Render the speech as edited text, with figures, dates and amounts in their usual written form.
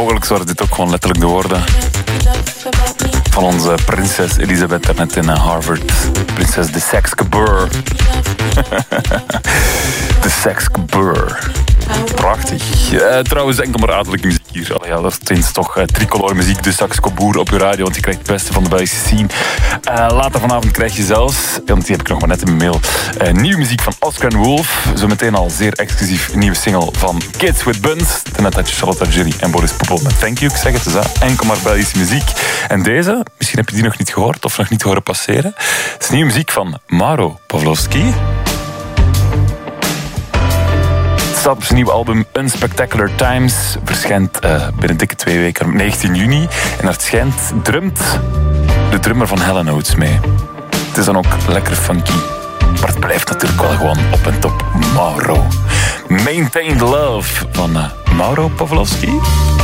mogelijk waren dit ook gewoon letterlijk de woorden van onze prinses Elisabeth daarnet in Harvard. Prinses de Saxe-Coburg. De Saxe-Coburg. Prachtig. Trouwens, enkel maar adellijke muziek hier. Allee, ja, dat is toch tricolore muziek, de Saxe-Coburg op je radio, want je krijgt het beste van de Belgische scene. Later vanavond krijg je zelfs, want die heb ik nog maar net in mijn mail, nieuwe muziek van Oscar Wolf. Zometeen al zeer exclusief nieuwe single van Kids with Buns. Daarnet had je Charlotte Argeri en Boris Poepel met Thank You. Ik zeg het, dus enkel maar Belgische muziek. En deze, misschien heb je die nog niet gehoord of nog niet horen passeren. Het is nieuwe muziek van Mauro Pavlovsky. Het staat op zijn nieuwe album Unspectacular Times. Verschijnt binnen dikke 2 weken op 19 juni. En naar het schijnt drumt de drummer van Hell & Oates mee. Het is dan ook lekker funky. Maar het blijft natuurlijk wel gewoon op en top Mauro. Maintain the Love van Mauro Pavlovsky.